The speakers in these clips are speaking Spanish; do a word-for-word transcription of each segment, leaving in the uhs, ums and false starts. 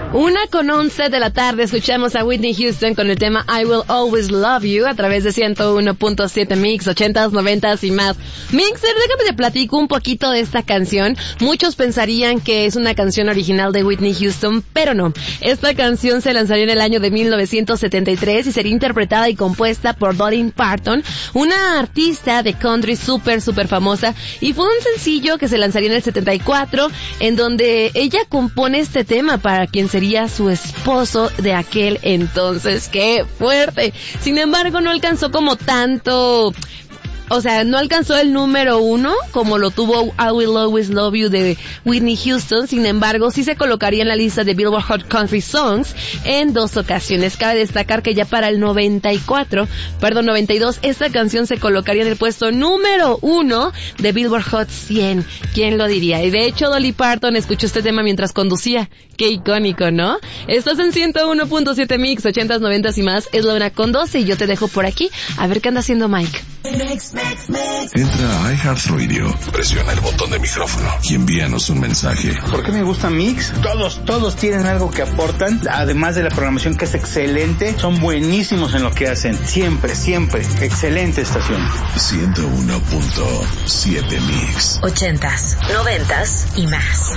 Una con once de la tarde escuchamos a Whitney Houston con el tema I Will Always Love You a través de ciento uno punto siete Mix, ochentas, noventas y más. Mixer, déjame te platico un poquito de esta canción. Muchos pensarían que es una canción original de Whitney Houston, pero no. Esta canción se lanzaría en el año de mil novecientos setenta y tres y sería interpretada y compuesta por Dolly Parton, una artista de country súper, súper famosa, y fue un sencillo que se lanzaría en el setenta y cuatro, en donde ella compone este tema para quien sería su esposo de aquel entonces. ¡Qué fuerte! Sin embargo, no alcanzó como tanto... O sea, no alcanzó el número uno como lo tuvo I Will Always Love You de Whitney Houston. Sin embargo, sí se colocaría en la lista de Billboard Hot Country Songs en dos ocasiones. Cabe destacar que ya para el noventa y cuatro, perdón, noventa y dos, esta canción se colocaría en el puesto número uno de Billboard Hot cien. ¿Quién lo diría? Y de hecho, Dolly Parton escuchó este tema mientras conducía. Qué icónico, ¿no? Estás en ciento uno punto siete Mix, ochentas, noventas y más. Es la una con doce y yo te dejo por aquí. A ver qué anda haciendo Mike. Entra a iHeartRadio, presiona el botón de micrófono y envíanos un mensaje. ¿Por qué me gusta Mix? Todos, todos tienen algo que aportan, además de la programación que es excelente, son buenísimos en lo que hacen. Siempre, siempre. Excelente estación. ciento uno punto siete Mix. Ochentas, noventas y más.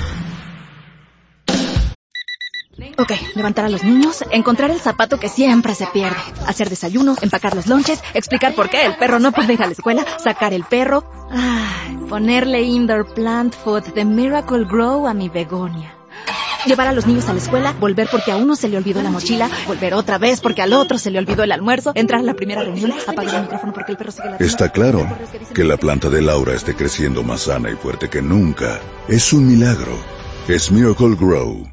Ok, levantar a los niños, encontrar el zapato que siempre se pierde, hacer desayuno, empacar los lonches, explicar por qué el perro no puede ir a la escuela, sacar el perro, ay, ponerle indoor plant food de Miracle Grow a mi begonia. Llevar a los niños a la escuela, volver porque a uno se le olvidó la mochila, volver otra vez porque al otro se le olvidó el almuerzo, entrar a la primera reunión, apagar el micrófono porque el perro sigue la... Está claro que la planta de Laura esté creciendo más sana y fuerte que nunca. Es un milagro. Es Miracle Grow.